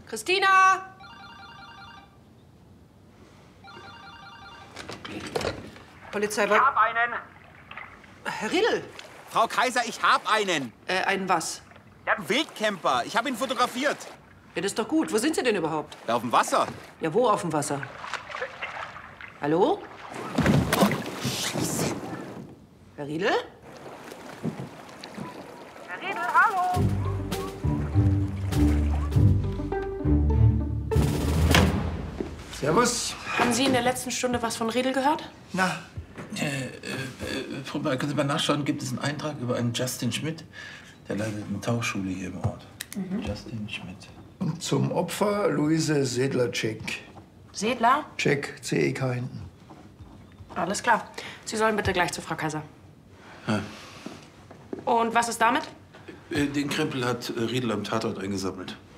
Christina! Polizei, Ich hab einen. Herr Riedel! Frau Kaiser, ich hab einen. Einen was? Ein Wildcamper. Ich habe ihn fotografiert. Ja, das ist doch gut. Wo sind Sie denn überhaupt? Da auf dem Wasser. Ja, wo auf dem Wasser? Hallo? Scheiße. Herr Riedel? Herr Riedel, hallo. Servus. Haben Sie in der letzten Stunde was von Riedel gehört? Na, Frau Bayer, können Sie mal nachschauen, gibt es einen Eintrag über einen Justin Schmidt? Der leitet eine Tauchschule hier im Ort. Justin Schmidt. und zum Opfer Luise Sedlacek. Sedler? Check, C-E-K hinten. Alles klar. Sie sollen bitte gleich zu Frau Kaiser. Ja. Und was ist damit? Den Krempel hat Riedel am Tatort eingesammelt.